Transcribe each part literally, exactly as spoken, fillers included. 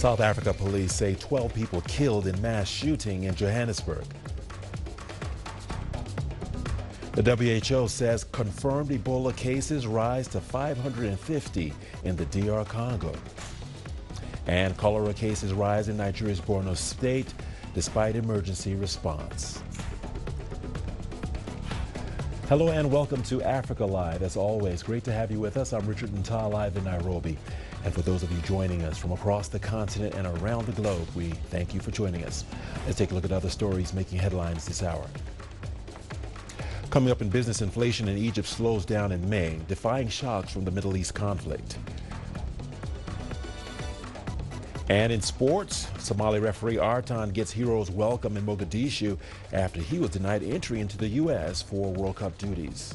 South Africa police say twelve people killed in mass shooting in Johannesburg. The W H O says confirmed Ebola cases rise to five hundred fifty in the D R Congo. And cholera cases rise in Nigeria's Borno State despite emergency response. Hello and welcome to Africa Live. As always, great to have you with us. I'm Richard Ntah, live in Nairobi. And for those of you joining us from across the continent and around the globe, we thank you for joining us. Let's take a look at other stories making headlines this hour. Coming up in business, inflation in Egypt slows down in May, defying shocks from the Middle East conflict. And in sports, Somali referee Artan gets heroes welcome in Mogadishu after he was denied entry into the U S for World Cup duties.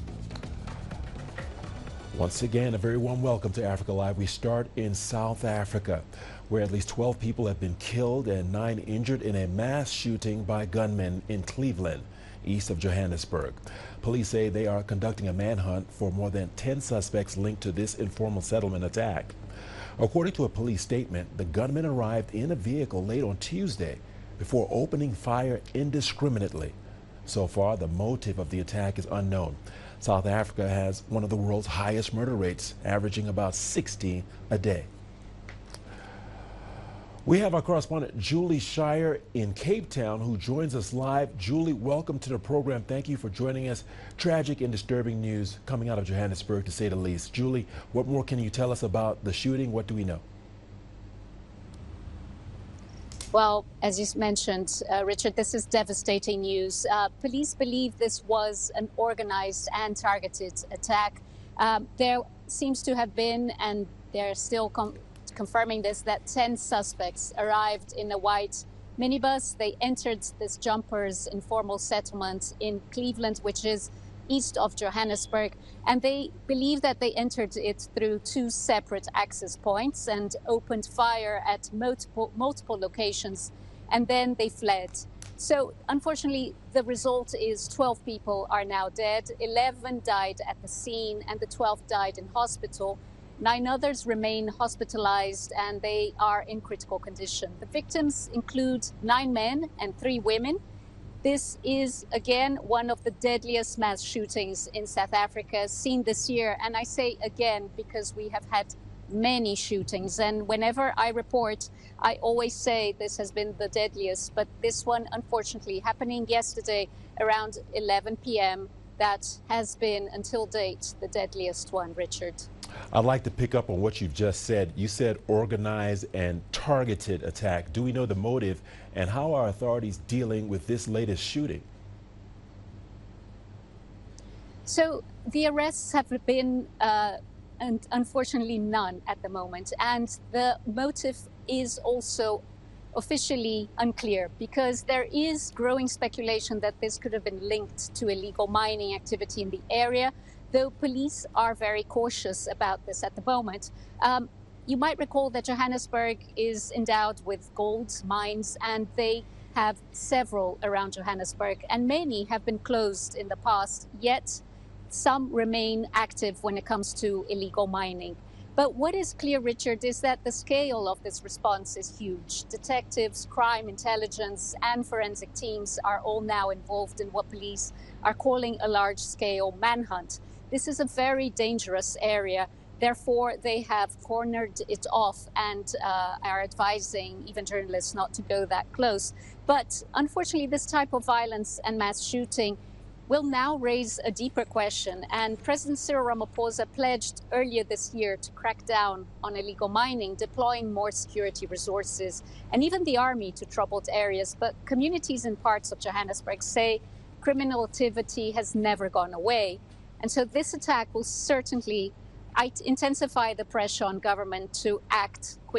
Once again, a very warm welcome to Africa Live. We start in South Africa, where at least twelve people have been killed and nine injured in a mass shooting by gunmen in Cleveland, east of Johannesburg. Police say they are conducting a manhunt for more than ten suspects linked to this informal settlement attack. According to a police statement, the gunmen arrived in a vehicle late on Tuesday before opening fire indiscriminately. So far, the motive of the attack is unknown. South Africa has one of the world's highest murder rates, averaging about sixty a day. We have our correspondent Julie Shire in Cape Town who joins us live. Julie, welcome to the program. Thank you for joining us. Tragic and disturbing news coming out of Johannesburg, to say the least. Julie, what more can you tell us about the shooting? What do we know? Well, as you mentioned, uh, Richard, this is devastating news. Uh, police believe this was an organized and targeted attack. Um, there seems to have been, and they're still com confirming this, that ten suspects arrived in a white minibus. They entered this Jumpers informal settlement in Cleveland, which is east of Johannesburg, and they believe that they entered it through two separate access points and opened fire at multiple, multiple locations, and then they fled. So unfortunately, the result is twelve people are now dead, eleven died at the scene, and the twelfth died in hospital. Nine others remain hospitalized and they are in critical condition. The victims include nine men and three women. This is, again, one of the deadliest mass shootings in South Africa seen this year. And I say again because we have had many shootings. And whenever I report, I always say this has been the deadliest. But this one, unfortunately, happening yesterday around eleven p m, that has been, until date, the deadliest one, Richard. I'd like to pick up on what you've just said. You said organized and targeted attack. Do we know the motive, and how are authorities dealing with this latest shooting? So the arrests have been, uh, and unfortunately, none at the moment. And the motive is also officially unclear, because there is growing speculation that this could have been linked to illegal mining activity in the area, though police are very cautious about this at the moment. Um, you might recall that Johannesburg is endowed with gold mines, and they have several around Johannesburg, and many have been closed in the past, yet some remain active when it comes to illegal mining. But what is clear, Richard, is that the scale of this response is huge. Detectives, crime intelligence, and forensic teams are all now involved in what police are calling a large-scale manhunt. This is a very dangerous area. Therefore, they have cornered it off and uh, are advising even journalists not to go that close. But unfortunately, this type of violence and mass shooting will now raise a deeper question. And President Cyril Ramaphosa pledged earlier this year to crack down on illegal mining, deploying more security resources and even the army to troubled areas. But communities in parts of Johannesburg say criminal activity has never gone away. And so this attack will certainly intensify the pressure on government to act quickly.